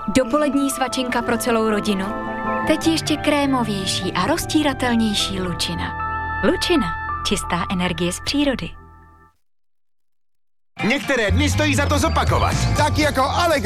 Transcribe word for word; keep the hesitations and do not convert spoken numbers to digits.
Dopolední svačinka pro celou rodinu. Teď ještě krémovější a roztíratelnější Lučina. Lučina. Čistá energie z přírody. Některé dny stojí za to zopakovat. Tak jako Allegro.